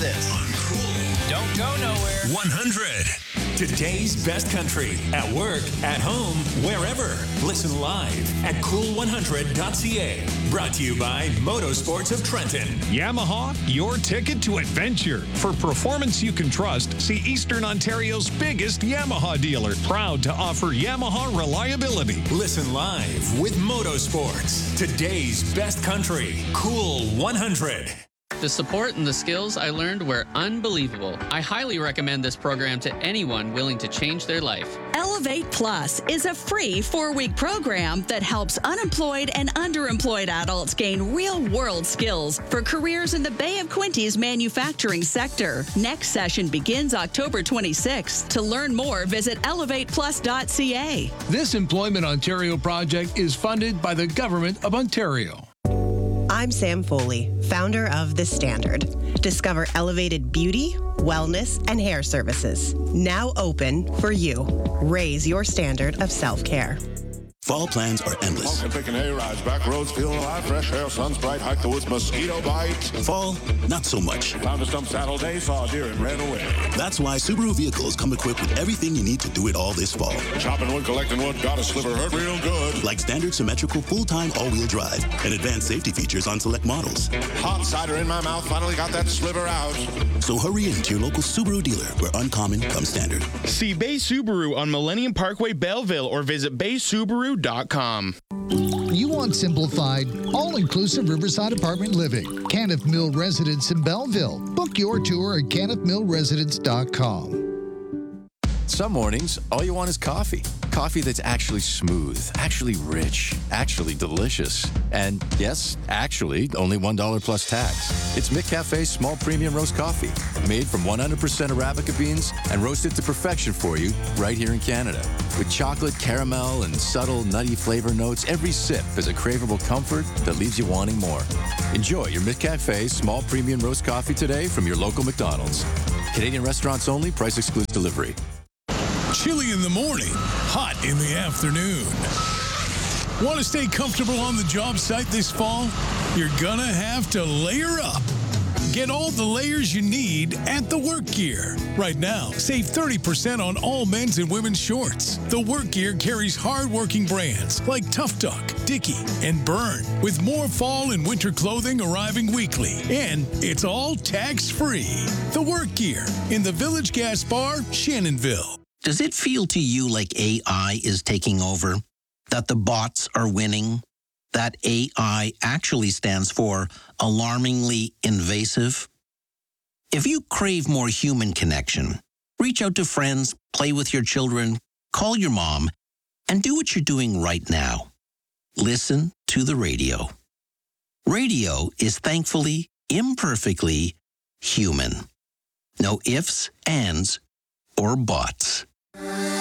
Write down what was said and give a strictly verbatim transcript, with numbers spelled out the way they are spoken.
this. Don't go nowhere. one hundred. Today's best country. At work, at home, wherever. Listen live at cool one hundred dot c a. Brought to you by Motorsports of Trenton. Yamaha, your ticket to adventure. For performance you can trust, see Eastern Ontario's biggest Yamaha dealer. Proud to offer Yamaha reliability. Listen live with Motorsports. Today's best country. Cool one hundred. The support and the skills I learned were unbelievable. I highly recommend this program to anyone willing to change their life. Elevate Plus is a free four-week program that helps unemployed and underemployed adults gain real-world skills for careers in the Bay of Quinty's manufacturing sector. Next session begins October twenty-sixth. To learn more, visit elevate plus dot c a. This Employment Ontario project is funded by the Government of Ontario. I'm Sam Foley, founder of The Standard. Discover elevated beauty, wellness, and hair services. Now open for you. Raise your standard of self-care. Fall plans are endless. Smoking, picking hay rides, back roads, feeling alive, fresh air, sun's bright, hike the woods, mosquito bites. Fall, not so much. Found a stump saddle day, saw a deer and ran away. That's why Subaru vehicles come equipped with everything you need to do it all this fall. Chopping wood, collecting wood, got a sliver hurt real good. Like standard symmetrical full-time all-wheel drive and advanced safety features on select models. Hot cider in my mouth, finally got that sliver out. So hurry into your local Subaru dealer where uncommon comes standard. See Bay Subaru on Millennium Parkway, Belleville, or visit bay subaru dot com. You want simplified, all-inclusive riverside apartment living. Kenneth Mill Residence in Belleville. Book your tour at kenneth mill residence dot com. Some mornings, all you want is coffee. Coffee that's actually smooth, actually rich, actually delicious. And yes, actually, only one dollar plus tax. It's McCafe's small premium roast coffee, made from one hundred percent Arabica beans and roasted to perfection for you right here in Canada. With chocolate, caramel, and subtle nutty flavor notes, every sip is a craveable comfort that leaves you wanting more. Enjoy your McCafe small premium roast coffee today from your local McDonald's. Canadian restaurants only, price excludes delivery. Chilly in the morning, hot in the afternoon. Want to stay comfortable on the job site this fall? You're gonna have to layer up. Get all the layers you need at The Work Gear. Right now, save thirty percent on all men's and women's shorts. The Work Gear carries hard-working brands like Tough Duck, Dickie, and Burn, with more fall and winter clothing arriving weekly. And it's all tax-free. The Work Gear in the Village Gas Bar, Shannonville. Does it feel to you like A I is taking over? That the bots are winning? That A I actually stands for alarmingly invasive? If you crave more human connection, reach out to friends, play with your children, call your mom, and do what you're doing right now. Listen to the radio. Radio is thankfully, imperfectly human. No ifs, ands, or buts.